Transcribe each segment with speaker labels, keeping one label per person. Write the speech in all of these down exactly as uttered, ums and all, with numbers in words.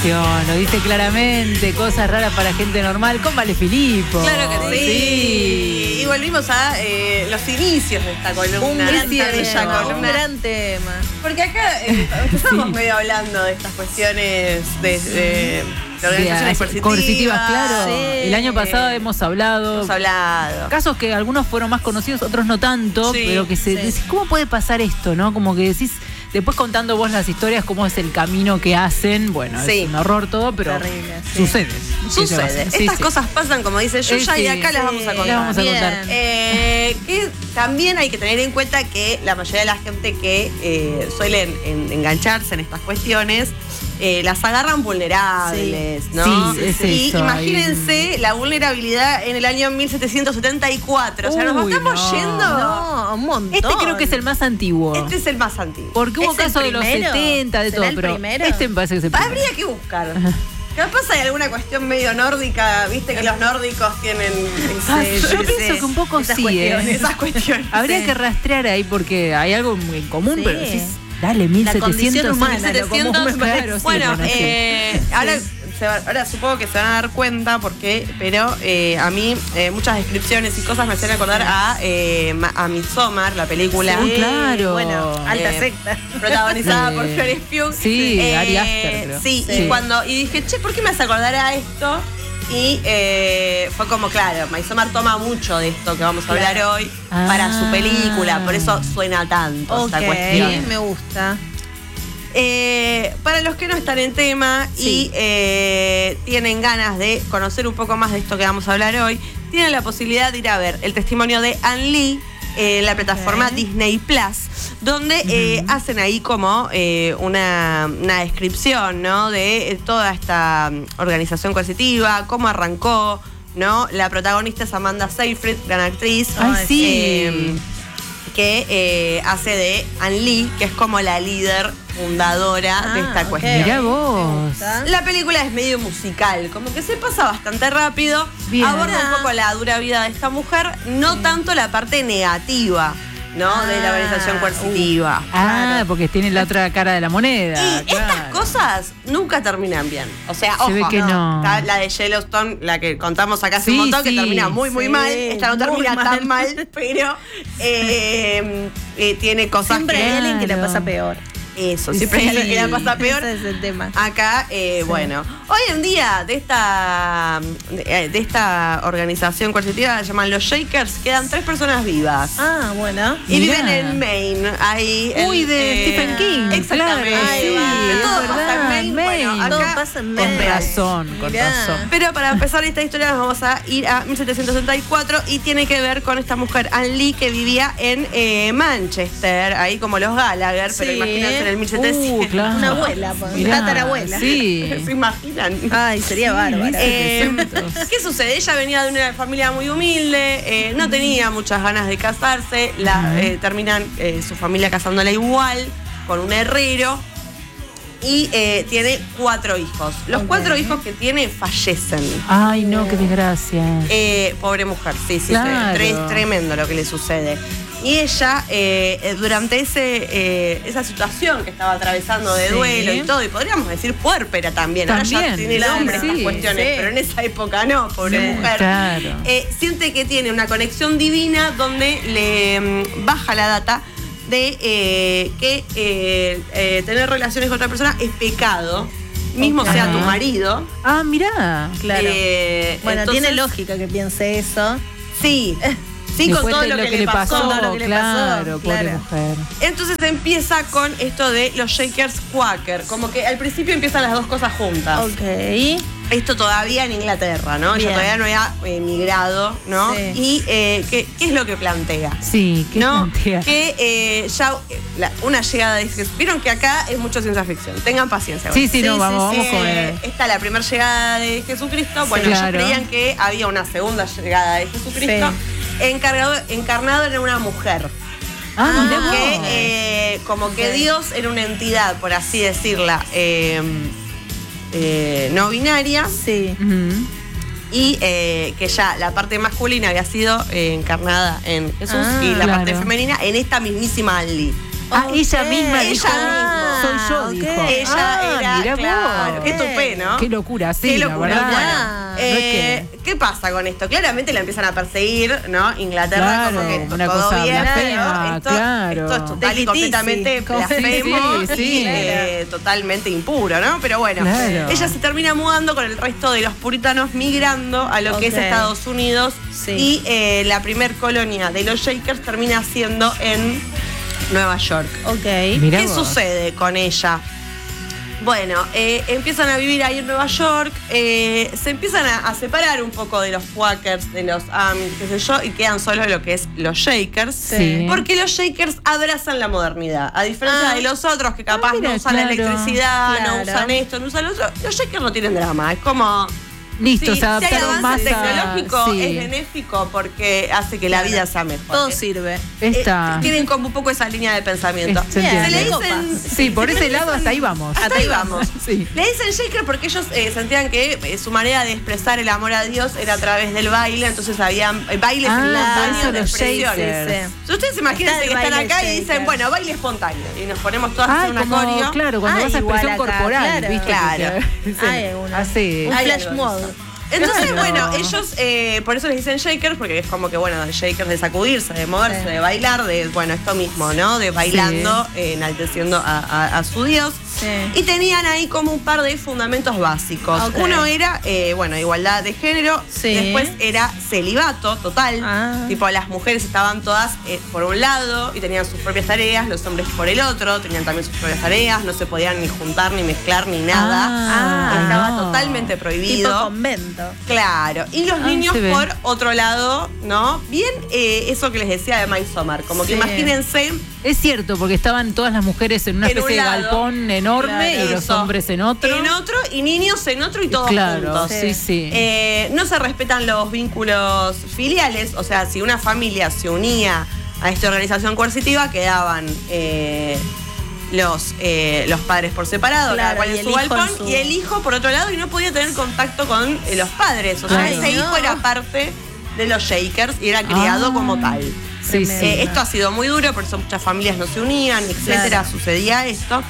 Speaker 1: cuestión, lo dice claramente, cosas raras para gente normal, con Vale Filippo.
Speaker 2: Claro que sí.
Speaker 1: sí.
Speaker 2: Y volvimos a eh, los inicios de esta columna.
Speaker 3: Un gran
Speaker 2: tema,
Speaker 3: columna. Un gran tema.
Speaker 2: Porque acá eh, estamos
Speaker 1: Sí.
Speaker 2: medio hablando de estas cuestiones de, de, de organizaciones coercitivas.
Speaker 1: Coercitivas, claro.
Speaker 3: Sí.
Speaker 1: El año pasado hemos hablado.
Speaker 2: Hemos hablado.
Speaker 1: Casos que algunos fueron más conocidos, otros no tanto,
Speaker 2: Sí,
Speaker 1: pero que se
Speaker 3: sí.
Speaker 1: decís, ¿cómo puede pasar esto, no? Como que decís, después contando vos las historias, cómo es el camino que hacen, bueno,
Speaker 2: Sí.
Speaker 1: es un horror todo, pero
Speaker 3: Terrible, sí.
Speaker 1: sucede.
Speaker 2: Sucede.
Speaker 1: Sí,
Speaker 2: Estas
Speaker 1: sí.
Speaker 2: cosas pasan, como dice Yuya,
Speaker 1: Eh,
Speaker 2: y
Speaker 1: sí,
Speaker 2: acá las
Speaker 1: sí,
Speaker 2: vamos a
Speaker 1: las
Speaker 2: contar.
Speaker 1: vamos a
Speaker 3: Bien.
Speaker 1: contar.
Speaker 2: Eh, que también hay que tener en cuenta que la mayoría de la gente que eh, suelen en- engancharse en estas cuestiones eh, las agarran vulnerables,
Speaker 3: Sí.
Speaker 2: ¿no?
Speaker 1: Sí, es
Speaker 2: y
Speaker 1: eso,
Speaker 2: imagínense la vulnerabilidad en el año mil setecientos setenta y cuatro. O sea, nos
Speaker 1: Uy,
Speaker 2: estamos
Speaker 1: no.
Speaker 2: yendo.
Speaker 3: No, un montón.
Speaker 1: Este creo que es el más antiguo.
Speaker 2: Este es el más antiguo.
Speaker 1: Porque hubo
Speaker 3: ¿Es el
Speaker 1: casos de los
Speaker 3: primero?
Speaker 1: setenta, de
Speaker 3: ¿Será
Speaker 1: todo,
Speaker 3: el
Speaker 1: pero
Speaker 3: primero?
Speaker 1: este me parece que es el primero.
Speaker 2: Habría que buscar. Capaz hay alguna cuestión medio nórdica, viste que los nórdicos tienen
Speaker 1: Ah,
Speaker 2: ese-
Speaker 1: yo
Speaker 2: ese-
Speaker 1: pienso que un poco
Speaker 3: esas
Speaker 1: sí,
Speaker 3: cuestiones.
Speaker 1: ¿eh?
Speaker 2: esas cuestiones.
Speaker 1: Habría
Speaker 3: Sí.
Speaker 1: que rastrear ahí porque hay algo muy en común,
Speaker 3: Sí.
Speaker 1: pero decís, dale, mil
Speaker 3: condición
Speaker 1: setecientos.
Speaker 3: humana,
Speaker 2: mil setecientos,
Speaker 3: lo común me parece.
Speaker 1: claro, sí,
Speaker 2: bueno,
Speaker 1: bueno, sí.
Speaker 2: eh, ahora, se va- ahora supongo que se van a dar cuenta porque, pero eh, a mí eh, muchas descripciones y cosas me hacen acordar a, eh, Ma- a Midsommar, la película.
Speaker 1: Sí, claro.
Speaker 3: Bueno, alta
Speaker 2: Eh,
Speaker 3: secta.
Speaker 2: Protagonizada
Speaker 1: Sí.
Speaker 2: por Florence Pugh.
Speaker 1: Sí,
Speaker 2: Eh,
Speaker 1: Ari Aster, creo.
Speaker 2: Sí,
Speaker 1: Sí.
Speaker 2: y cuando y dije, che, ¿por qué me hace acordar a esto? Y eh, fue como, claro, Midsommar toma mucho de esto que vamos a hablar
Speaker 3: Claro.
Speaker 2: hoy
Speaker 1: Ah.
Speaker 2: para su película, por eso suena tanto
Speaker 3: Ok,
Speaker 2: esta cuestión.
Speaker 3: me gusta.
Speaker 2: Eh, para los que no están en tema
Speaker 3: Sí.
Speaker 2: y eh, tienen ganas de conocer un poco más de esto que vamos a hablar hoy, tienen la posibilidad de ir a ver el testimonio de Ann Lee en la plataforma
Speaker 3: Ok.
Speaker 2: Disney Plus, donde eh, hacen ahí como eh, una, una descripción, ¿no? de eh, toda esta mm, organización coercitiva, cómo arrancó, ¿no? La protagonista es Amanda Seyfried, gran actriz.
Speaker 1: Ay, sí.
Speaker 2: Eh, que eh, hace de Ann Lee, que es como la líder fundadora de esta
Speaker 3: Ah, ok.
Speaker 2: cuestión.
Speaker 1: Mirá vos.
Speaker 3: Me gusta.
Speaker 2: La película es medio musical, como que se pasa bastante rápido,
Speaker 1: Bien.
Speaker 2: aborda un poco la dura vida de esta mujer, no tanto la parte negativa, ¿no? de la
Speaker 3: Ah,
Speaker 2: organización coercitiva.
Speaker 1: Ah,
Speaker 3: Claro.
Speaker 1: porque tiene la otra cara de la moneda.
Speaker 2: Y estas
Speaker 1: claro.
Speaker 2: cosas nunca terminan bien. O sea,
Speaker 1: Se
Speaker 2: ojo,
Speaker 1: ve que no.
Speaker 2: Está la de Yellowstone, la que contamos acá hace
Speaker 1: Sí,
Speaker 2: un montón,
Speaker 1: sí.
Speaker 2: que termina muy, muy
Speaker 3: Sí,
Speaker 2: mal. Esta no
Speaker 3: muy
Speaker 2: termina
Speaker 3: mal.
Speaker 2: tan mal, pero eh, eh, tiene cosas
Speaker 3: Siempre
Speaker 2: que...
Speaker 3: hay alguien que la
Speaker 1: Claro.
Speaker 3: pasa peor.
Speaker 2: Eso, siempre hay alguien que la pasa peor.
Speaker 3: Ese es el tema.
Speaker 2: Acá, eh, bueno, hoy en día de esta, de, de esta organización coercitiva la llaman los Shakers, quedan tres personas vivas.
Speaker 3: Ah, bueno.
Speaker 2: Y
Speaker 1: Mirá.
Speaker 2: viven en Maine, ahí.
Speaker 1: Uy,
Speaker 2: en,
Speaker 1: de Stephen King,
Speaker 2: Exactamente.
Speaker 1: claro,
Speaker 3: Ahí
Speaker 1: sí,
Speaker 3: va.
Speaker 1: es
Speaker 2: Todo
Speaker 1: verdad,
Speaker 2: pasa en Maine.
Speaker 1: Maine.
Speaker 2: Bueno,
Speaker 3: Todo
Speaker 2: acá,
Speaker 3: pasa en
Speaker 1: Con
Speaker 3: Maine.
Speaker 1: razón, con
Speaker 3: Mirá.
Speaker 1: razón.
Speaker 2: pero para empezar esta historia nos vamos a ir a mil setecientos sesenta y cuatro y tiene que ver con esta mujer, Ann Lee, que vivía en eh, Manchester, ahí como los Gallagher, pero
Speaker 3: Sí.
Speaker 2: imagínense en el mil setecientos.
Speaker 1: Uh, claro.
Speaker 3: Una abuela, pues,
Speaker 1: Mirá,
Speaker 3: tatarabuela.
Speaker 1: Sí.
Speaker 2: ¿Se imaginan?
Speaker 3: Ay, sería bárbaro.
Speaker 2: Eh,
Speaker 1: setecientos.
Speaker 2: ¿Qué sucede? Ella venía de una familia muy humilde, eh, no tenía muchas ganas de casarse, la,
Speaker 1: Ujú.
Speaker 2: eh, terminan eh, su familia casándola igual, con un herrero, y eh, tiene cuatro hijos. Los
Speaker 3: Ok.
Speaker 2: cuatro hijos que tiene fallecen.
Speaker 1: Ay, no, qué desgracia.
Speaker 2: Eh, pobre mujer, sí, sí,
Speaker 1: Claro.
Speaker 2: sí, es tremendo lo que le sucede. Y ella, eh, eh, durante ese, eh, esa situación que estaba atravesando de
Speaker 1: Sí.
Speaker 2: duelo y todo, y podríamos decir puérpera también, ahora ya
Speaker 1: También,
Speaker 2: tiene
Speaker 1: claro,
Speaker 2: nombre estas
Speaker 1: sí,
Speaker 2: cuestiones,
Speaker 3: sí.
Speaker 2: pero en esa época no, pobre
Speaker 3: Sí,
Speaker 2: mujer.
Speaker 1: claro.
Speaker 2: Eh, siente que tiene una conexión divina donde le mm, baja la data de eh, que eh, eh, tener relaciones con otra persona es pecado, mismo
Speaker 3: Ok.
Speaker 2: sea tu marido.
Speaker 1: Ah, mirá.
Speaker 3: Claro.
Speaker 2: Eh,
Speaker 3: Bueno,
Speaker 2: entonces-
Speaker 3: tiene lógica que piense eso.
Speaker 2: Sí, sí, con
Speaker 1: Después
Speaker 2: todo
Speaker 1: de
Speaker 2: lo, que, le pasó.
Speaker 3: todo lo que le
Speaker 1: claro,
Speaker 3: pasó,
Speaker 1: pobre
Speaker 3: claro.
Speaker 1: mujer.
Speaker 2: Entonces empieza con esto de los Shakers Quaker, como que al principio empiezan las dos cosas juntas.
Speaker 3: Ok.
Speaker 2: Esto todavía en Inglaterra, ¿no? Ella
Speaker 3: Bien.
Speaker 2: todavía no había eh, migrado, ¿no?
Speaker 3: Sí.
Speaker 2: Y eh, ¿qué, qué es lo que plantea?
Speaker 1: Sí, qué
Speaker 2: ¿No?
Speaker 1: plantea.
Speaker 2: Que eh, ya eh, la- una llegada de Jesús. Vieron que acá es mucho ciencia ficción. Tengan paciencia.
Speaker 1: Sí, sí,
Speaker 3: Sí,
Speaker 1: no,
Speaker 3: sí,
Speaker 1: vamos,
Speaker 3: sí.
Speaker 1: vamos con
Speaker 2: Eh,
Speaker 1: él.
Speaker 2: está la primera llegada de Jesucristo. Bueno,
Speaker 1: claro.
Speaker 2: ellos creían que había una segunda llegada de Jesucristo encargado, encarnado en una mujer.
Speaker 1: Ah, mirá
Speaker 2: Como que,
Speaker 1: vos.
Speaker 2: eh, como que
Speaker 3: Ok.
Speaker 2: Dios era una entidad, por así decirla, eh, eh, no binaria,
Speaker 3: Sí.
Speaker 1: Ujú.
Speaker 2: y eh, que ya la parte masculina había sido eh, encarnada en Jesús
Speaker 3: Ah,
Speaker 2: y la parte
Speaker 1: claro.
Speaker 2: femenina en esta mismísima Ann Lee.
Speaker 1: Ah,
Speaker 3: Ok.
Speaker 1: ella misma
Speaker 2: Ella
Speaker 1: dijo.
Speaker 2: misma.
Speaker 1: soy yo,
Speaker 3: ok.
Speaker 1: dijo.
Speaker 2: Ella
Speaker 1: Ah,
Speaker 2: era,
Speaker 1: mirá
Speaker 2: claro,
Speaker 1: vos.
Speaker 2: qué tupé, ¿no?
Speaker 1: Qué locura, sí,
Speaker 2: Qué
Speaker 1: la
Speaker 2: locura.
Speaker 1: verdad.
Speaker 2: Bueno,
Speaker 1: No es
Speaker 2: eh, ¿qué pasa con esto? Claramente la empiezan a perseguir, ¿no? Inglaterra,
Speaker 1: Claro,
Speaker 2: como que
Speaker 1: una
Speaker 2: todo
Speaker 1: cosa
Speaker 2: bien,
Speaker 1: blasfema,
Speaker 2: pero esto,
Speaker 1: claro.
Speaker 2: esto es total y
Speaker 3: Difícil.
Speaker 2: completamente
Speaker 3: Como-
Speaker 2: blasfemo
Speaker 1: Sí, sí, sí.
Speaker 2: y eh, totalmente impuro, ¿no? Pero bueno,
Speaker 1: Claro.
Speaker 2: ella se termina mudando con el resto de los puritanos, migrando a lo que es
Speaker 3: Ok.
Speaker 2: Estados Unidos
Speaker 3: Sí.
Speaker 2: y eh, la primer colonia de los Shakers termina siendo en Nueva York.
Speaker 3: Ok.
Speaker 1: Mirá
Speaker 2: ¿Qué
Speaker 1: vos.
Speaker 2: sucede con ella? Bueno, eh, empiezan a vivir ahí en Nueva York, eh, se empiezan a, a separar un poco de los Quakers, de los Amish, qué sé yo, y quedan solo lo que es los Shakers.
Speaker 1: Sí.
Speaker 2: Porque los Shakers abrazan la modernidad. A diferencia
Speaker 3: Ah.
Speaker 2: de los otros que capaz
Speaker 1: Ah, mira,
Speaker 2: no usan la
Speaker 1: claro.
Speaker 2: electricidad, no
Speaker 3: Claro.
Speaker 2: usan esto, no usan lo otro, los Shakers no tienen drama. Es como...
Speaker 1: Listo,
Speaker 2: Sí,
Speaker 1: se
Speaker 2: si hay
Speaker 1: adaptaron
Speaker 2: avance
Speaker 1: más a...
Speaker 2: tecnológico,
Speaker 1: sí.
Speaker 2: es benéfico porque hace que la
Speaker 3: Claro.
Speaker 2: vida sea mejor.
Speaker 3: Todo
Speaker 2: Eh,
Speaker 3: sirve.
Speaker 1: Esta...
Speaker 2: eh, tienen como un poco esa línea de pensamiento.
Speaker 1: Es- se
Speaker 3: Bien,
Speaker 1: entiende.
Speaker 2: Se le
Speaker 3: copa.
Speaker 2: dicen...
Speaker 1: Sí, por ese lado hasta ahí vamos.
Speaker 2: Hasta ahí vamos.
Speaker 1: Sí.
Speaker 2: Le dicen Shaker porque ellos eh, sentían que eh, su manera de expresar el amor a Dios era a través del baile, entonces habían eh, bailes
Speaker 1: Ah,
Speaker 2: espontáneos
Speaker 1: eso,
Speaker 2: de
Speaker 1: los
Speaker 2: expresiones.
Speaker 1: Shakers.
Speaker 2: Si ustedes imagínense
Speaker 3: Está el
Speaker 2: que están
Speaker 3: baile
Speaker 2: acá y
Speaker 3: shaker.
Speaker 2: dicen, bueno, baile espontáneo, y nos ponemos todas a hacer
Speaker 1: Ay,
Speaker 2: una
Speaker 1: como,
Speaker 2: coreo.
Speaker 1: claro, cuando
Speaker 3: Ah,
Speaker 1: vas a
Speaker 3: igual
Speaker 1: expresión
Speaker 3: acá,
Speaker 1: corporal,
Speaker 3: claro.
Speaker 1: ¿viste?
Speaker 2: Claro.
Speaker 1: Que se-
Speaker 3: Hay una.
Speaker 1: hace-
Speaker 3: Un
Speaker 2: Hay
Speaker 3: flash
Speaker 2: algo de
Speaker 3: mob.
Speaker 2: eso. Entonces,
Speaker 1: Claro.
Speaker 2: bueno, ellos, eh, por eso les dicen shakers, porque es como que, bueno, de shakers de sacudirse, de moverse,
Speaker 3: Sí.
Speaker 2: de bailar, de, bueno, esto mismo, ¿no? De bailando, eh, enalteciendo a, a- a su Dios.
Speaker 3: Sí.
Speaker 2: Y tenían ahí como un par de fundamentos básicos.
Speaker 3: Ok.
Speaker 2: Uno era, eh, bueno, igualdad de género.
Speaker 3: Sí.
Speaker 2: Después era celibato total.
Speaker 3: Ah.
Speaker 2: Tipo, las mujeres estaban todas eh, por un lado y tenían sus propias tareas, los hombres por el otro, tenían también sus propias tareas, no se podían ni juntar, ni mezclar, ni nada.
Speaker 1: Ah,
Speaker 2: Estaba
Speaker 1: no.
Speaker 2: totalmente prohibido.
Speaker 3: Tipo convento.
Speaker 2: Claro, y los
Speaker 1: Ah,
Speaker 2: niños
Speaker 1: se ve.
Speaker 2: por otro lado, ¿no? Bien, eh, eso que les decía de Midsommar, como que
Speaker 3: Sí.
Speaker 2: imagínense
Speaker 1: Es cierto, porque estaban todas las mujeres en una
Speaker 2: En un
Speaker 1: especie de
Speaker 2: lado.
Speaker 1: galpón enorme
Speaker 2: Claro,
Speaker 1: y los
Speaker 2: eso.
Speaker 1: hombres en otro.
Speaker 2: en otro y niños en otro y todos
Speaker 1: Claro,
Speaker 2: juntos.
Speaker 1: sí, sí.
Speaker 2: Eh, no se respetan los vínculos filiales, o sea, si una familia se unía a esta organización coercitiva, quedaban eh, los, eh, los padres por separado, cada
Speaker 3: Claro,
Speaker 2: cual
Speaker 3: y
Speaker 2: en
Speaker 3: el
Speaker 2: su
Speaker 3: hijo
Speaker 2: galpón,
Speaker 3: en su-
Speaker 2: y el hijo por otro lado, y no podía tener contacto con eh, los padres. O sea,
Speaker 1: Claro.
Speaker 2: ese
Speaker 3: Ay,
Speaker 2: hijo
Speaker 3: no.
Speaker 2: era parte de los Shakers y era criado
Speaker 1: Ah,
Speaker 2: como tal.
Speaker 1: Sí, sí.
Speaker 2: Eh, esto ha sido muy duro, por eso muchas familias no se unían, etcétera,
Speaker 3: Claro.
Speaker 2: sucedía esto.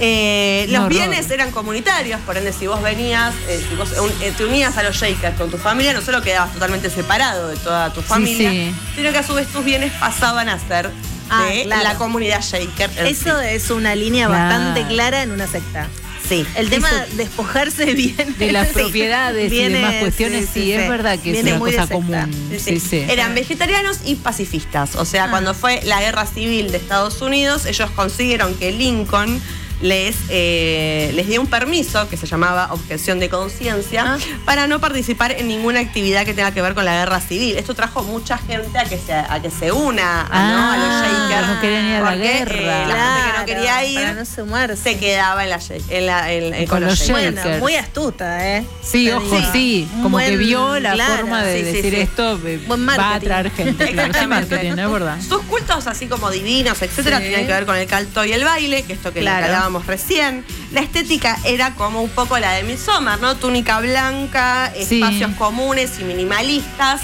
Speaker 2: Eh,
Speaker 1: Un
Speaker 2: los
Speaker 1: horror.
Speaker 2: bienes eran comunitarios, por ende, si vos venías, eh, si vos un- eh, te unías a los Shakers con tu familia, no solo quedabas totalmente separado de toda tu familia,
Speaker 1: sí.
Speaker 2: sino que a su vez tus bienes pasaban a ser
Speaker 3: Ah,
Speaker 2: de
Speaker 3: claro.
Speaker 2: la comunidad Shaker. en
Speaker 3: Eso
Speaker 2: sí.
Speaker 3: es una línea
Speaker 1: Claro.
Speaker 3: bastante clara en una secta.
Speaker 2: Sí.
Speaker 3: El tema
Speaker 1: Eso-
Speaker 3: de despojarse viene
Speaker 1: De las
Speaker 3: sí,
Speaker 1: propiedades y
Speaker 3: viene-
Speaker 1: demás cuestiones, sí, es verdad que
Speaker 3: Viene
Speaker 1: es una
Speaker 3: muy de
Speaker 1: cosa
Speaker 3: secta.
Speaker 1: común.
Speaker 2: Sí,
Speaker 1: Sí,
Speaker 2: sí.
Speaker 1: sí.
Speaker 2: Eran vegetarianos y pacifistas. O sea,
Speaker 3: Ah.
Speaker 2: cuando fue la guerra civil de Estados Unidos, ellos consiguieron que Lincoln les, eh, les dio un permiso que se llamaba objeción de conciencia
Speaker 3: Ah.
Speaker 2: para no participar en ninguna actividad que tenga que ver con la guerra civil. Esto trajo mucha gente a que se, a que se una a, ¿no? a los
Speaker 1: Ah,
Speaker 2: Shakers.
Speaker 1: no querían ir a la
Speaker 2: porque,
Speaker 1: guerra.
Speaker 2: eh, la gente que
Speaker 3: Claro,
Speaker 2: no quería ir
Speaker 3: para no sumarse.
Speaker 2: se quedaba en la, en la- en- en-
Speaker 1: Con
Speaker 2: con
Speaker 1: los
Speaker 2: los Shakers.
Speaker 1: Shakers.
Speaker 3: Bueno, muy astuta, ¿eh?
Speaker 1: Sí,
Speaker 3: Te
Speaker 1: ojo,
Speaker 3: digo.
Speaker 1: sí.
Speaker 3: Un
Speaker 1: Como que
Speaker 3: buen-
Speaker 1: vio la
Speaker 3: claro,
Speaker 1: forma de
Speaker 2: sí, sí,
Speaker 1: decir
Speaker 2: sí.
Speaker 1: esto, eh,
Speaker 3: Buen
Speaker 1: va a
Speaker 3: marketing.
Speaker 1: atraer gente. Claro, sí,
Speaker 2: Exactamente.
Speaker 1: marketing, es verdad.
Speaker 2: Sus cultos, así como divinos, etcétera,
Speaker 3: Sí.
Speaker 2: tenían que ver con el canto y el baile, que esto que
Speaker 3: Claro.
Speaker 2: le hablábamos recién. La estética era como un poco la de Midsommar, ¿no? Túnica blanca,
Speaker 1: Sí.
Speaker 2: espacios comunes y minimalistas.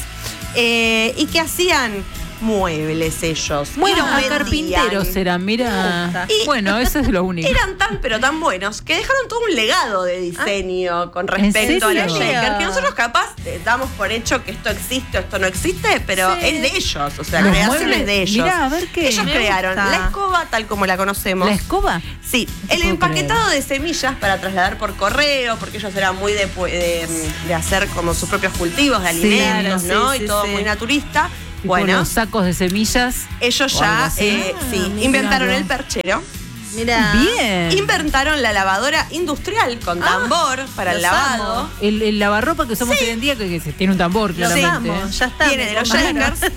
Speaker 2: eh, y que hacían muebles ellos. y
Speaker 1: Bueno,
Speaker 2: los
Speaker 1: a
Speaker 2: vendían.
Speaker 1: carpinteros eran, mira.
Speaker 2: Y-
Speaker 1: Bueno, eso es lo único.
Speaker 2: Eran tan pero tan buenos que dejaron todo un legado de diseño con respecto a
Speaker 1: serio?
Speaker 2: los Shakers, que nosotros capaz eh, damos por hecho que esto existe o esto no existe, pero
Speaker 3: Sí.
Speaker 2: es de ellos, o sea,
Speaker 1: Los
Speaker 2: creaciones
Speaker 1: muebles,
Speaker 2: de ellos.
Speaker 1: mirá, a ver qué.
Speaker 2: Ellos
Speaker 1: Me
Speaker 2: crearon
Speaker 3: gusta.
Speaker 2: la escoba tal como la conocemos.
Speaker 1: ¿La escoba?
Speaker 2: Sí, el
Speaker 1: puedo
Speaker 2: empaquetado de semillas para trasladar por correo, porque ellos eran muy de, pu- de, de hacer como sus propios cultivos de
Speaker 1: Sí,
Speaker 2: alimentos,
Speaker 3: claro,
Speaker 2: ¿no?
Speaker 3: sí,
Speaker 2: y
Speaker 3: sí,
Speaker 2: todo
Speaker 3: sí.
Speaker 2: muy naturista.
Speaker 1: Tipo
Speaker 2: Bueno,
Speaker 1: los sacos de semillas.
Speaker 2: ellos
Speaker 1: o algo
Speaker 2: ya
Speaker 1: así.
Speaker 2: eh,
Speaker 3: Ah,
Speaker 2: sí,
Speaker 3: mira.
Speaker 2: inventaron el perchero.
Speaker 3: Mira.
Speaker 1: Bien.
Speaker 2: Inventaron la lavadora industrial con tambor para el
Speaker 3: los
Speaker 2: lavado.
Speaker 3: amo.
Speaker 1: El, el lavarropa que usamos hoy en día, que, que se- tiene un tambor,
Speaker 3: Los
Speaker 1: claramente.
Speaker 3: amo, ya está.
Speaker 2: Viene
Speaker 3: me
Speaker 2: de los
Speaker 3: contaron.
Speaker 2: Shakers.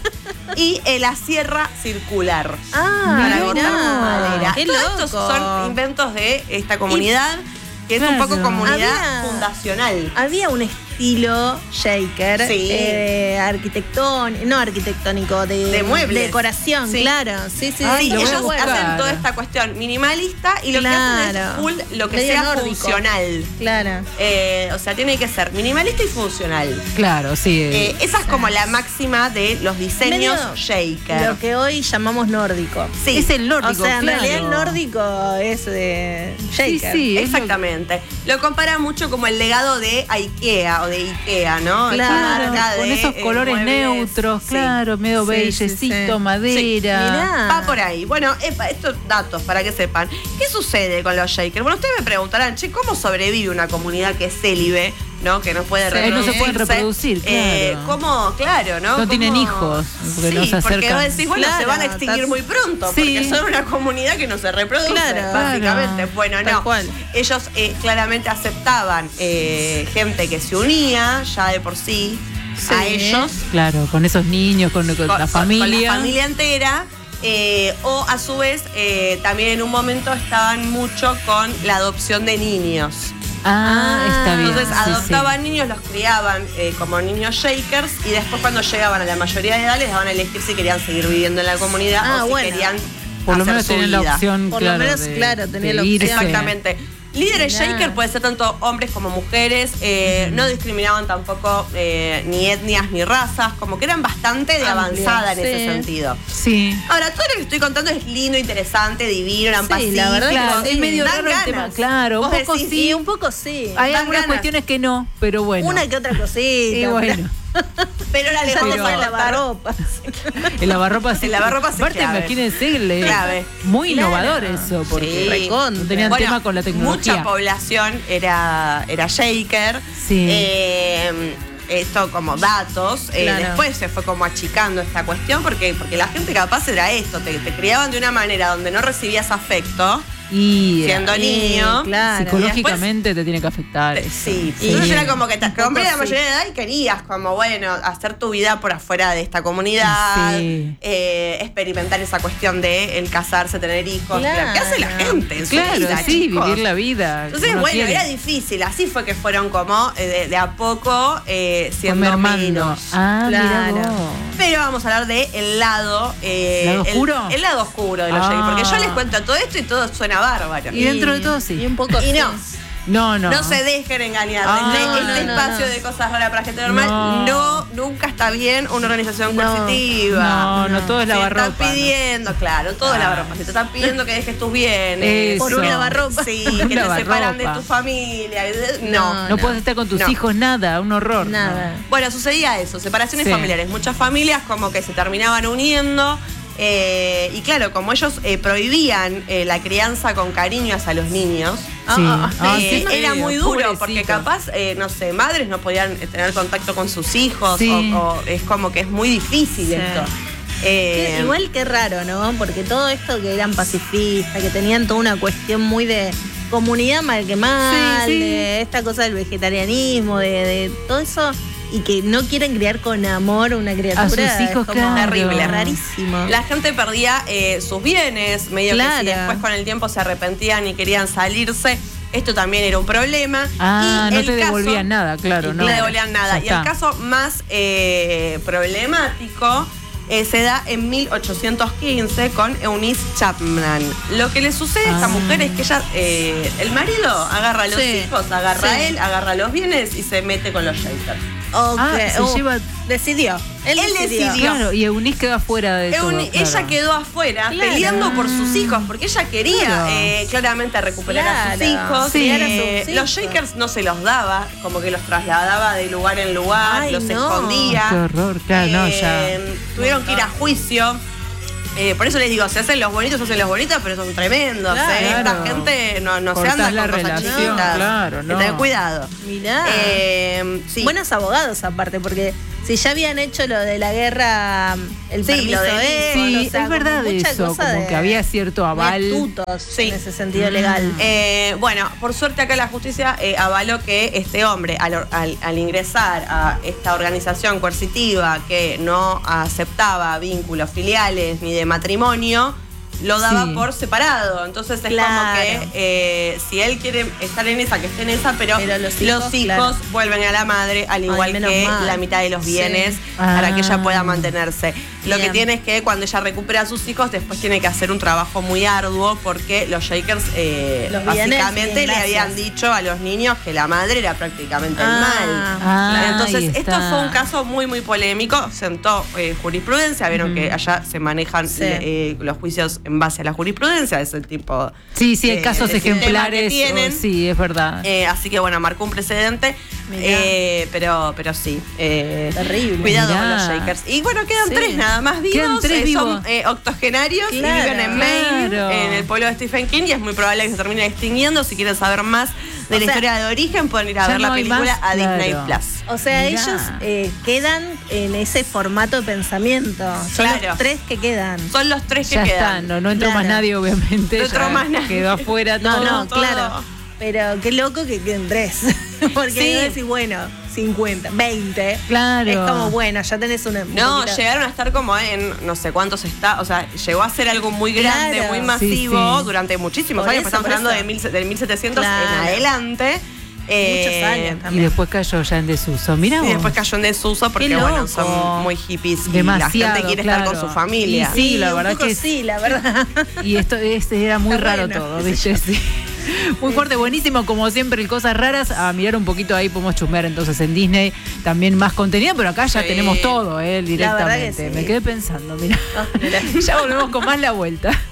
Speaker 2: Y eh, la sierra circular.
Speaker 3: Ah,
Speaker 2: para
Speaker 1: mirá.
Speaker 2: cortar madera.
Speaker 3: Qué
Speaker 2: Todos
Speaker 3: loco.
Speaker 2: estos son inventos de esta comunidad, que es un
Speaker 1: Claro.
Speaker 2: poco comunidad
Speaker 3: Había-
Speaker 2: fundacional.
Speaker 3: Había un, est- estilo shaker,
Speaker 2: Sí.
Speaker 3: eh, arquitectón, no arquitectónico, de,
Speaker 2: De muebles.
Speaker 3: decoración,
Speaker 2: Sí.
Speaker 3: claro. Sí, sí,
Speaker 1: Ay,
Speaker 3: sí.
Speaker 1: lo voy a
Speaker 2: ellos
Speaker 1: buscar.
Speaker 2: hacen toda esta cuestión minimalista y lo que hacen
Speaker 3: Claro.
Speaker 2: es full lo que
Speaker 3: Medio
Speaker 2: sea
Speaker 3: nórdico.
Speaker 2: funcional.
Speaker 3: Claro.
Speaker 2: Eh, o sea, tiene que ser minimalista y funcional.
Speaker 1: Claro, sí.
Speaker 2: Eh, esa es como la máxima de los diseños
Speaker 3: Medio
Speaker 2: shaker.
Speaker 3: Lo que hoy llamamos nórdico.
Speaker 2: Sí.
Speaker 1: Es el nórdico,
Speaker 3: O sea, en
Speaker 1: claro.
Speaker 3: realidad el nórdico es de shaker.
Speaker 1: sí, es
Speaker 2: Exactamente. Lo compara mucho como el legado de IKEA o de Ikea, ¿no?
Speaker 3: Claro,
Speaker 2: Esta marca
Speaker 1: con
Speaker 2: de,
Speaker 1: esos
Speaker 2: eh,
Speaker 1: colores
Speaker 2: muebles.
Speaker 1: neutros,
Speaker 2: Sí.
Speaker 1: claro, medio
Speaker 3: Sí,
Speaker 1: bellecito,
Speaker 3: sí, sí.
Speaker 1: madera.
Speaker 3: Mirá.
Speaker 2: Va por ahí. Bueno, epa, estos datos para que sepan. ¿Qué sucede con los shakers? Bueno, ustedes me preguntarán, che, ¿cómo sobrevive una comunidad que es célibe, ¿no? Que no puede
Speaker 1: Sí, no se
Speaker 2: reproducirse?
Speaker 1: pueden reproducir,
Speaker 2: Eh,
Speaker 1: claro.
Speaker 2: ¿Cómo? Claro, ¿no?
Speaker 1: No
Speaker 2: ¿Cómo?
Speaker 1: tienen hijos, porque
Speaker 2: sí,
Speaker 1: no se
Speaker 2: porque
Speaker 1: acercan.
Speaker 2: vos decís, bueno,
Speaker 3: Claro,
Speaker 2: se van a extinguir
Speaker 3: estás-
Speaker 2: muy pronto,
Speaker 1: Sí.
Speaker 2: porque son una comunidad que no se reproduce,
Speaker 3: Claro,
Speaker 2: básicamente.
Speaker 1: claro.
Speaker 2: Bueno,
Speaker 3: Tal
Speaker 2: no.
Speaker 3: cual.
Speaker 2: Ellos eh, claramente aceptaban eh, gente que se unía ya de por sí,
Speaker 3: Sí.
Speaker 2: a ellos.
Speaker 1: Claro, con esos niños, con, con
Speaker 2: con-
Speaker 1: la
Speaker 2: con-
Speaker 1: familia.
Speaker 2: con la familia entera. eh, o a su vez, eh, también en un momento estaban mucho con la adopción de niños.
Speaker 1: Ah, está bien.
Speaker 2: Entonces
Speaker 1: sí,
Speaker 2: adoptaban niños, los criaban eh, como niños shakers y después cuando llegaban a la mayoría de edad les daban a elegir si querían seguir viviendo en la comunidad
Speaker 3: Ah,
Speaker 2: o si
Speaker 3: bueno.
Speaker 2: querían
Speaker 1: sí. Por lo
Speaker 2: hacer
Speaker 1: menos
Speaker 2: su
Speaker 1: tenían la
Speaker 2: vida.
Speaker 1: opción,
Speaker 3: Por lo
Speaker 1: claro,
Speaker 3: menos,
Speaker 1: de-
Speaker 3: claro, tenía
Speaker 1: de
Speaker 3: la
Speaker 1: irse.
Speaker 3: opción.
Speaker 2: Exactamente. Líderes
Speaker 3: Mirá.
Speaker 2: shaker puede ser tanto hombres como mujeres, eh, no discriminaban tampoco eh, ni etnias ni razas, como que eran bastante de
Speaker 3: Amplio,
Speaker 2: avanzada en
Speaker 3: sí.
Speaker 2: ese sentido.
Speaker 1: Sí.
Speaker 2: Ahora, todo lo que estoy contando es lindo, interesante, divino, eran
Speaker 3: Sí,
Speaker 2: pacíficos.
Speaker 3: la verdad que
Speaker 1: Claro,
Speaker 3: sí.
Speaker 1: es medio
Speaker 2: Dan
Speaker 1: raro el
Speaker 2: ganas.
Speaker 1: tema. Claro, un
Speaker 2: Vos
Speaker 1: poco
Speaker 2: decís,
Speaker 1: sí.
Speaker 3: Y un poco sí.
Speaker 1: Hay
Speaker 2: dan
Speaker 1: algunas
Speaker 2: ganas.
Speaker 1: cuestiones que no, pero bueno.
Speaker 3: Una que otra cosita.
Speaker 1: Y bueno,
Speaker 2: Pero la
Speaker 3: Esa
Speaker 2: lejos
Speaker 3: cosa de
Speaker 2: de
Speaker 3: lavarropas.
Speaker 1: el lavarropa sí.
Speaker 2: El lavarropa sí es
Speaker 1: Aparte,
Speaker 2: clave.
Speaker 1: imagínense, le-
Speaker 2: Clave.
Speaker 1: muy
Speaker 3: Claro.
Speaker 1: innovador eso, porque
Speaker 2: Sí.
Speaker 3: Recontra.
Speaker 1: no tenían
Speaker 2: Bueno,
Speaker 1: tema con la tecnología.
Speaker 2: Mucha población era, era shaker.
Speaker 1: Sí.
Speaker 2: Eh, esto como datos. Eh,
Speaker 3: Claro.
Speaker 2: Después se fue como achicando esta cuestión porque, porque la gente capaz era esto, te, te criaban de una manera donde no recibías afecto,
Speaker 1: Y
Speaker 2: siendo
Speaker 3: Sí,
Speaker 2: niño.
Speaker 3: claro.
Speaker 1: psicológicamente te tiene que afectar.
Speaker 2: Te-
Speaker 1: eso.
Speaker 2: Sí,
Speaker 3: Sí.
Speaker 2: entonces era como que te
Speaker 3: Un poco
Speaker 2: compré la
Speaker 3: sí.
Speaker 2: mayoría de edad y querías como, bueno, hacer tu vida por afuera de esta comunidad,
Speaker 1: Sí.
Speaker 2: eh, experimentar esa cuestión de el casarse, tener hijos.
Speaker 3: Claro.
Speaker 2: ¿Qué hace la gente en su
Speaker 1: Claro,
Speaker 2: vida,
Speaker 1: sí,
Speaker 2: chicos?
Speaker 1: vivir la vida.
Speaker 2: Entonces,
Speaker 1: uno
Speaker 2: bueno,
Speaker 1: quiere.
Speaker 2: era difícil. Así fue que fueron como eh, de, de a poco eh,
Speaker 1: Fue
Speaker 2: siendo
Speaker 1: mermando.
Speaker 2: menos.
Speaker 1: Ah,
Speaker 3: Claro.
Speaker 1: mira vos.
Speaker 2: Pero vamos a hablar de el lado... eh,
Speaker 1: ¿Lado
Speaker 2: el-
Speaker 1: oscuro?
Speaker 2: El, lado oscuro de los
Speaker 1: Ah.
Speaker 2: shakers. Porque yo les cuento todo esto y todo suena bárbaro.
Speaker 1: Y dentro de todo, sí.
Speaker 3: Y un poco
Speaker 2: Y
Speaker 3: sí.
Speaker 2: no.
Speaker 1: No, no.
Speaker 2: No se dejen engañar.
Speaker 1: Ah,
Speaker 2: Desde
Speaker 3: no,
Speaker 2: este
Speaker 3: no,
Speaker 2: espacio
Speaker 3: no.
Speaker 2: de cosas raras para gente normal,
Speaker 1: No.
Speaker 2: no, nunca está bien una organización
Speaker 3: No.
Speaker 2: coercitiva.
Speaker 1: No, no, todo es
Speaker 2: Te
Speaker 1: lavarropa.
Speaker 2: están pidiendo, claro, todo es
Speaker 1: Ah.
Speaker 2: lavarropa. Si te están pidiendo que dejes tus bienes.
Speaker 1: Eso.
Speaker 3: Por un lavarropa.
Speaker 2: Sí,
Speaker 1: Un
Speaker 2: que te
Speaker 1: lavarropa.
Speaker 2: separan de tu familia. No.
Speaker 1: No,
Speaker 3: No.
Speaker 1: puedes estar con tus
Speaker 2: No.
Speaker 1: hijos, nada, un horror.
Speaker 3: Nada.
Speaker 2: Bueno, sucedía eso, separaciones
Speaker 1: Sí.
Speaker 2: familiares. Muchas familias como que se terminaban uniendo. eh, y claro, como ellos eh, prohibían eh, la crianza con cariño hacia los niños,
Speaker 1: Sí.
Speaker 3: Ah,
Speaker 1: Ah,
Speaker 2: eh,
Speaker 1: qué
Speaker 2: era
Speaker 1: feo,
Speaker 2: muy duro
Speaker 1: pobrecito.
Speaker 2: porque capaz, eh, no sé, madres no podían eh, tener contacto con sus hijos
Speaker 1: Sí.
Speaker 2: o, o es como que es muy difícil
Speaker 3: Sí.
Speaker 2: esto.
Speaker 3: Qué-
Speaker 2: Eh,
Speaker 3: igual que raro, ¿no? Porque todo esto que eran pacifistas, que tenían toda una cuestión muy de comunidad mal que mal,
Speaker 1: Sí, sí.
Speaker 3: de esta cosa del vegetarianismo, de, de todo eso, y que no quieren criar con amor una criatura.
Speaker 1: A sus
Speaker 3: es
Speaker 1: hijos,
Speaker 3: como
Speaker 1: claro.
Speaker 2: Terrible.
Speaker 3: rarísimo.
Speaker 2: La gente perdía eh, sus bienes, medio que si
Speaker 3: Claro.
Speaker 2: después con el tiempo se arrepentían y querían salirse, esto también era un problema.
Speaker 1: Ah,
Speaker 2: Y
Speaker 1: no
Speaker 2: el
Speaker 1: te
Speaker 2: caso-
Speaker 1: devolvían nada, claro, no.
Speaker 2: No le devolvían nada.
Speaker 1: Ya
Speaker 2: Y el
Speaker 1: está.
Speaker 2: caso más eh, problemático eh, se da en mil ochocientos quince con Eunice Chapman. Lo que le sucede a esta
Speaker 1: Ah.
Speaker 2: mujer es que ella, eh, el marido agarra a los
Speaker 3: Sí,
Speaker 2: hijos, agarra a
Speaker 3: sí.
Speaker 2: él, agarra los bienes y se mete con los shakers.
Speaker 3: Ok,
Speaker 1: Ah, se
Speaker 3: oh,
Speaker 1: lleva-
Speaker 3: decidió. Él,
Speaker 2: Él
Speaker 3: decidió.
Speaker 2: decidió.
Speaker 1: Claro, y Eunice quedó afuera de todo.
Speaker 2: Euni-
Speaker 1: claro.
Speaker 2: Ella quedó afuera
Speaker 3: Claro.
Speaker 2: peleando por sus hijos, porque ella quería
Speaker 1: Claro.
Speaker 2: eh, claramente recuperar a sus
Speaker 3: Claro.
Speaker 2: hijos.
Speaker 1: Sí.
Speaker 3: Criar a
Speaker 2: Eh,
Speaker 3: sus
Speaker 2: los
Speaker 3: hijos.
Speaker 2: shakers no se los daba, como que los trasladaba de lugar en lugar,
Speaker 3: Ay,
Speaker 2: los
Speaker 3: no.
Speaker 2: escondía.
Speaker 1: Qué horror, claro, no, ya.
Speaker 2: Eh, Tuvieron que ir a juicio. Eh, por eso les digo, se hacen los bonitos, se hacen los bonitos, pero son tremendos.
Speaker 3: Claro.
Speaker 2: ¿eh? Esta gente no, no se
Speaker 1: Cortás
Speaker 2: anda
Speaker 1: la
Speaker 2: con cosas
Speaker 1: relación,
Speaker 2: chiquitas.
Speaker 1: claro,
Speaker 2: Hay que
Speaker 1: no.
Speaker 2: tener cuidado.
Speaker 3: Mirá.
Speaker 2: Eh, sí.
Speaker 3: Buenos abogados aparte, porque si ya habían hecho lo de la guerra, el
Speaker 2: Sí,
Speaker 3: permiso
Speaker 2: lo de-
Speaker 3: de
Speaker 1: Sí,
Speaker 3: o sea,
Speaker 1: es verdad
Speaker 3: como mucha
Speaker 1: eso,
Speaker 3: cosa
Speaker 1: como
Speaker 3: de-
Speaker 1: que había cierto
Speaker 3: muy
Speaker 1: aval.
Speaker 3: astutos
Speaker 2: Sí.
Speaker 3: en ese sentido legal.
Speaker 2: Eh, bueno, por suerte acá la justicia eh, avaló que este hombre, al, al- al ingresar a esta organización coercitiva que no aceptaba vínculos filiales ni de matrimonio, lo daba
Speaker 1: Sí.
Speaker 2: por separado. Entonces es
Speaker 3: Claro.
Speaker 2: como que eh, si él quiere estar en esa, que esté en esa, pero,
Speaker 3: Pero los
Speaker 2: los
Speaker 3: hijos,
Speaker 2: hijos,
Speaker 3: claro.
Speaker 2: vuelven a la madre, al
Speaker 3: Ay,
Speaker 2: igual
Speaker 3: menos
Speaker 2: que
Speaker 3: mal.
Speaker 2: la mitad de los bienes,
Speaker 3: Sí.
Speaker 2: para que ella
Speaker 1: Ah.
Speaker 2: pueda mantenerse. Lo
Speaker 3: Bien.
Speaker 2: que tiene es que cuando ella recupera a sus hijos, después tiene que hacer un trabajo muy arduo, porque los Shakers eh,
Speaker 3: Los bienes,
Speaker 2: básicamente
Speaker 3: bien,
Speaker 2: le
Speaker 3: gracias.
Speaker 2: habían dicho a los niños que la madre era prácticamente el
Speaker 3: Ah.
Speaker 2: mal.
Speaker 1: Ah,
Speaker 2: Entonces,
Speaker 1: ahí
Speaker 2: esto
Speaker 1: está.
Speaker 2: fue un caso muy, muy polémico. Sentó eh, jurisprudencia. Vieron que allá se manejan
Speaker 3: Sí.
Speaker 2: eh, los juicios en base a la jurisprudencia, ese tipo.
Speaker 1: Sí, sí, hay
Speaker 2: eh,
Speaker 1: casos
Speaker 2: de sistema que
Speaker 1: ejemplares.
Speaker 2: tienen.
Speaker 1: oh, sí, es verdad.
Speaker 2: Eh, así que bueno, marcó un precedente.
Speaker 3: Mirá.
Speaker 2: Eh, pero, pero sí. eh,
Speaker 3: Terrible.
Speaker 2: Cuidado
Speaker 1: Mirá.
Speaker 2: con los Shakers. Y bueno, quedan
Speaker 3: Sí.
Speaker 2: tres nada más vivos.
Speaker 1: Quedan tres
Speaker 2: eh,
Speaker 1: vivos.
Speaker 2: Son eh, octogenarios
Speaker 3: Claro,
Speaker 2: y viven en Maine,
Speaker 1: claro.
Speaker 2: en el pueblo de Stephen King. Y es muy probable que se termine extinguiendo. Si quieren saber más de
Speaker 3: O
Speaker 2: la
Speaker 3: sea,
Speaker 2: historia de origen, pueden ir a
Speaker 1: ya
Speaker 2: ver la
Speaker 1: no hay
Speaker 2: película
Speaker 1: más,
Speaker 2: a Disney
Speaker 1: claro.
Speaker 2: Plus.
Speaker 3: O sea,
Speaker 1: Mirá.
Speaker 3: ellos eh, quedan en ese formato de pensamiento. Son
Speaker 2: Claro.
Speaker 3: los tres que quedan.
Speaker 2: Son los tres que
Speaker 1: Ya está,
Speaker 2: quedan.
Speaker 1: no, no entró
Speaker 3: Claro.
Speaker 1: más nadie, obviamente.
Speaker 2: No entró
Speaker 1: ya
Speaker 2: más nadie.
Speaker 1: Quedó afuera
Speaker 3: No,
Speaker 1: todo.
Speaker 3: no,
Speaker 2: todo.
Speaker 3: claro. Pero qué loco que queden tres. Porque
Speaker 2: Sí.
Speaker 3: no decís, bueno, cincuenta, veinte.
Speaker 1: Claro.
Speaker 3: Es como, bueno, ya tenés una. un
Speaker 2: No,
Speaker 3: poquito-
Speaker 2: llegaron a estar como en no sé cuántos está, o sea, llegó a ser algo muy grande,
Speaker 3: Claro.
Speaker 2: muy masivo
Speaker 1: Sí, sí.
Speaker 2: durante muchísimos
Speaker 3: Por
Speaker 2: años,
Speaker 3: eso,
Speaker 2: estamos
Speaker 3: por
Speaker 2: hablando
Speaker 3: eso.
Speaker 2: de mil, del mil setecientos en
Speaker 3: Claro.
Speaker 2: adelante. Eh,
Speaker 3: Muchos años
Speaker 1: Y
Speaker 3: también.
Speaker 1: después cayó ya en desuso. Mira
Speaker 2: Y
Speaker 1: vos.
Speaker 2: después cayó en desuso porque,
Speaker 3: Qué
Speaker 2: bueno,
Speaker 3: loco.
Speaker 2: son muy hippies y la
Speaker 1: Demasiado,
Speaker 2: gente quiere
Speaker 1: claro.
Speaker 2: estar con su familia.
Speaker 1: Y sí, la
Speaker 3: un
Speaker 1: verdad
Speaker 3: poco
Speaker 1: que
Speaker 3: sí, la verdad.
Speaker 1: Y esto este era muy
Speaker 3: Está
Speaker 1: raro
Speaker 3: bueno,
Speaker 1: todo,
Speaker 3: qué sé
Speaker 1: ¿viste? Sí. Muy fuerte, buenísimo, como siempre, cosas raras. A mirar un poquito ahí, podemos chusmear entonces en Disney también más contenido, pero acá ya
Speaker 2: Sí.
Speaker 1: tenemos todo, ¿eh?
Speaker 3: La verdad que
Speaker 1: Directamente.
Speaker 3: sí.
Speaker 1: Me quedé pensando, mira.
Speaker 3: Ah, mirá.
Speaker 1: Ya volvemos con más la vuelta.